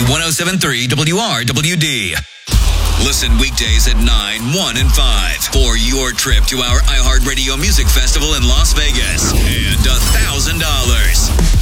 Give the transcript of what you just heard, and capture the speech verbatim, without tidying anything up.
one oh seven point three W R W D. Listen weekdays at nine, one, and five for your trip to our iHeartRadio Music Festival in Las Vegas.